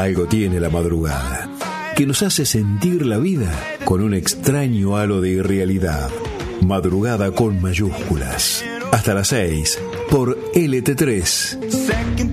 Algo tiene la madrugada, que nos hace sentir la vida con un extraño halo de irrealidad. Madrugada con mayúsculas. Hasta las 6 por LT3.